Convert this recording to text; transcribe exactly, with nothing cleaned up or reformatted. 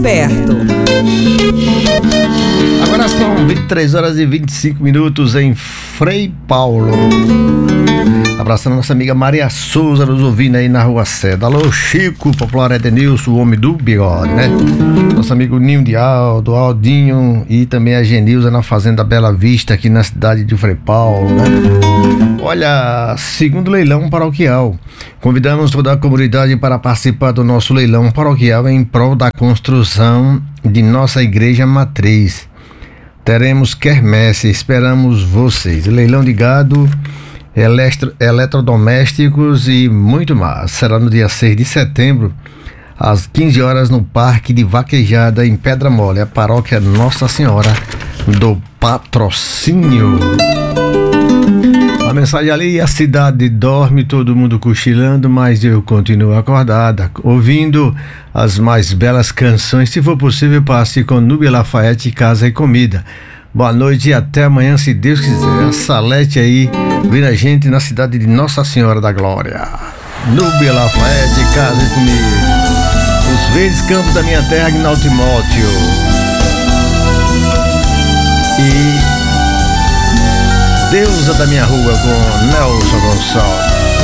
Roberto. Agora são vinte e três horas e vinte e cinco minutos em Frei Paulo. Abraçando nossa amiga Maria Souza, nos ouvindo aí na Rua Seda. Alô, Chico, popular Edenilson, o homem do bigode, né? Nosso amigo Ninho de Aldo, Aldinho e também a Genilza na Fazenda Bela Vista, aqui na cidade de Frei Paulo, né? Olha, segundo leilão paroquial. Convidamos toda a comunidade para participar do nosso leilão paroquial em prol da construção de nossa igreja matriz. Teremos quermesse, esperamos vocês. Leilão de gado, Eletro, eletrodomésticos e muito mais. Será no dia seis de setembro, às quinze horas, no Parque de Vaquejada, em Pedra Mole, a paróquia Nossa Senhora do Patrocínio. A mensagem ali: a cidade dorme, todo mundo cochilando, mas eu continuo acordada, ouvindo as mais belas canções. Se for possível, passe com Núbia Lafayette, Casa e Comida. Boa noite e até amanhã, se Deus quiser. A Salete aí, vendo a gente na cidade de Nossa Senhora da Glória. Núbia Lafayette, Casa e Comida. Os verdes campos da minha terra, Agnaldo Timóteo. E Deusa da minha rua, com Nelson Gonçalves.